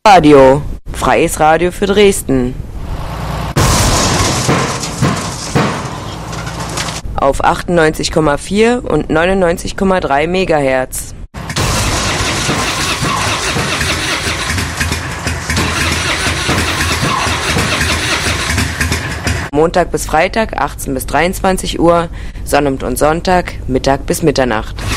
Radio, freies Radio für Dresden. Auf 98,4 und 99,3 Megahertz. Montag bis Freitag 18 bis 23 Uhr, Sonnabend und Sonntag Mittag bis Mitternacht.